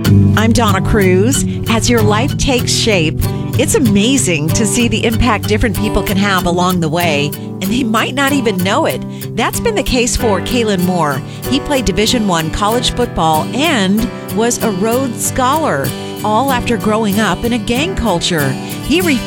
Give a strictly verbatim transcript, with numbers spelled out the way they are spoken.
I'm Donna Cruz. As your life takes shape, it's amazing to see the impact different people can have along the way, and they might not even know it. That's been the case for Kalen Moore. He played Division One college football and was a Rhodes Scholar, all after growing up in a gang culture. He